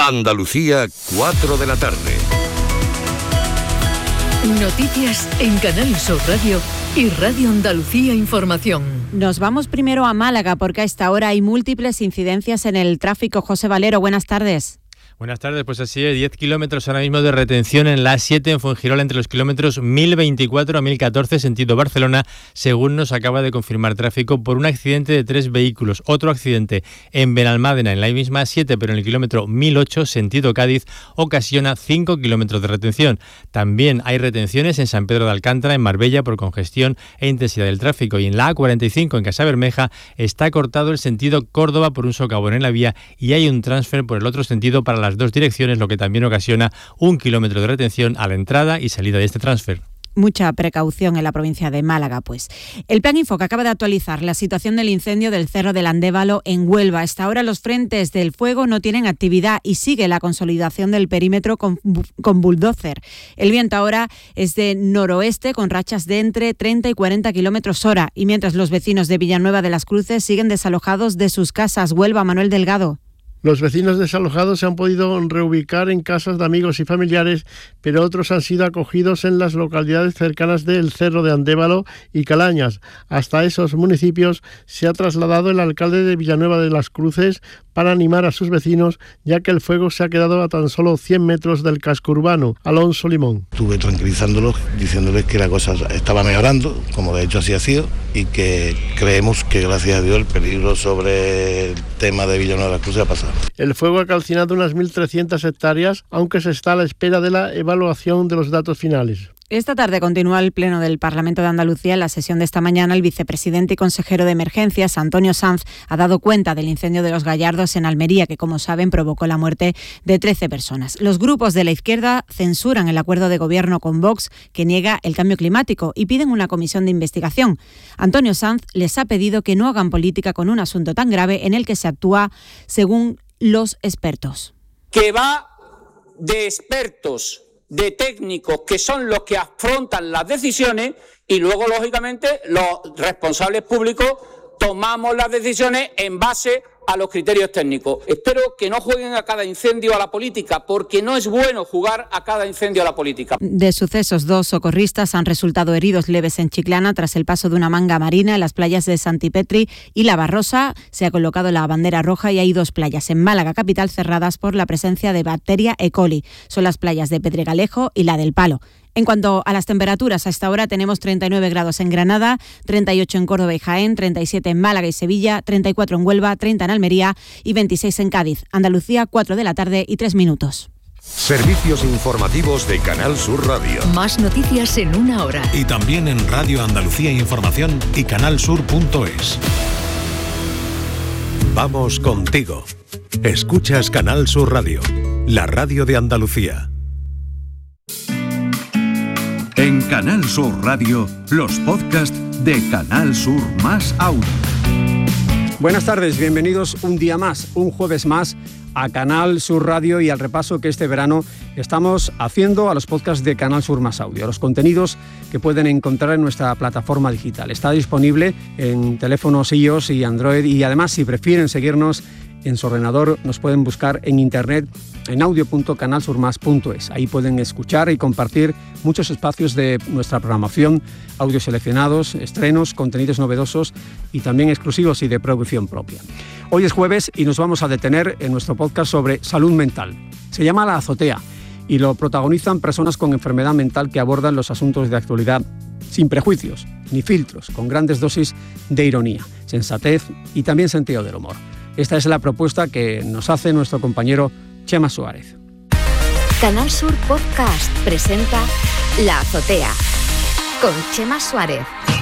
Andalucía, 4 de la tarde. Noticias en Canal Sur Radio y Radio Andalucía Información. Nos vamos primero a Málaga porque a esta hora hay múltiples incidencias en el tráfico. José Valero, buenas tardes. Buenas tardes, pues así es, 10 kilómetros ahora mismo de retención en la A7 en Fuengirola entre los kilómetros 1024 a 1014 sentido Barcelona, según nos acaba de confirmar tráfico por un accidente de 3 vehículos. Otro accidente en Benalmádena en la misma A7, pero en el kilómetro 1008 sentido Cádiz, ocasiona 5 kilómetros de retención. También hay retenciones en San Pedro de Alcántara, en Marbella, por congestión e intensidad del tráfico. Y en la A45 en Casabermeja está cortado el sentido Córdoba por un socavón en la vía y hay un transfer por el otro sentido para las dos direcciones, lo que también ocasiona 1 kilómetro de retención a la entrada y salida de este transfer. Mucha precaución en la provincia de Málaga, pues. El Plan Info, que acaba de actualizar la situación del incendio del Cerro del Andévalo en Huelva. Hasta ahora los frentes del fuego no tienen actividad y sigue la consolidación del perímetro con bulldozer. El viento ahora es de noroeste con rachas de entre 30 y 40 kilómetros hora. Y mientras los vecinos de Villanueva de las Cruces siguen desalojados de sus casas. Huelva, Manuel Delgado. Los vecinos desalojados se han podido reubicar en casas de amigos y familiares, pero otros han sido acogidos en las localidades cercanas del Cerro de Andévalo y Calañas. Hasta esos municipios se ha trasladado el alcalde de Villanueva de las Cruces para animar a sus vecinos, ya que el fuego se ha quedado a tan solo 100 metros del casco urbano. Alonso Limón. Estuve tranquilizándolos, diciéndoles que la cosa estaba mejorando, como de hecho así ha sido, y que creemos que gracias a Dios el peligro sobre el tema de Villanueva de las Cruces ha pasado. El fuego ha calcinado unas 1.300 hectáreas, aunque se está a la espera de la evaluación de los datos finales. Esta tarde continúa el Pleno del Parlamento de Andalucía. En la sesión de esta mañana, el vicepresidente y consejero de Emergencias, Antonio Sanz, ha dado cuenta del incendio de los Gallardos en Almería, que, como saben, provocó la muerte de 13 personas. Los grupos de la izquierda censuran el acuerdo de gobierno con Vox, que niega el cambio climático, y piden una comisión de investigación. Antonio Sanz les ha pedido que no hagan política con un asunto tan grave en el que se actúa según los expertos. Que va de expertos, de técnicos, que son los que afrontan las decisiones, y luego, lógicamente, los responsables públicos tomamos las decisiones en base a los criterios técnicos. Espero que no jueguen a cada incendio a la política, porque no es bueno jugar a cada incendio a la política. De sucesos, 2 socorristas han resultado heridos leves en Chiclana tras el paso de una manga marina en las playas de Santipetri y La Barrosa. Se ha colocado la bandera roja y hay 2 playas en Málaga capital cerradas por la presencia de bacteria E. coli. Son las playas de Pedregalejo y la del Palo. En cuanto a las temperaturas, a esta hora tenemos 39 grados en Granada, 38 en Córdoba y Jaén, 37 en Málaga y Sevilla, 34 en Huelva, 30 en Almería y 26 en Cádiz. Andalucía, 4 de la tarde y 3 minutos. Servicios informativos de Canal Sur Radio. Más noticias en una hora. Y también en Radio Andalucía Información y canalsur.es. Vamos contigo. Escuchas Canal Sur Radio, la radio de Andalucía. En Canal Sur Radio, los podcasts de Canal Sur más Audio. Buenas tardes, bienvenidos un día más, un jueves más a Canal Sur Radio y al repaso que este verano estamos haciendo a los podcasts de Canal Sur más Audio, los contenidos que pueden encontrar en nuestra plataforma digital. Está disponible en teléfonos iOS y Android y además, si prefieren seguirnos en su ordenador, nos pueden buscar en internet en audio.canalsurmas.es. Ahí pueden escuchar y compartir muchos espacios de nuestra programación, audios seleccionados, estrenos, contenidos novedosos y también exclusivos y de producción propia. Hoy es jueves y nos vamos a detener en nuestro podcast sobre salud mental. Se llama La Azotea y lo protagonizan personas con enfermedad mental que abordan los asuntos de actualidad sin prejuicios ni filtros, con grandes dosis de ironía, sensatez y también sentido del humor. Esta es la propuesta que nos hace nuestro compañero Chema Suárez. Canal Sur Podcast presenta La Azotea con Chema Suárez.